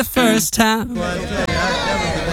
the first time. Well, I tell you, that was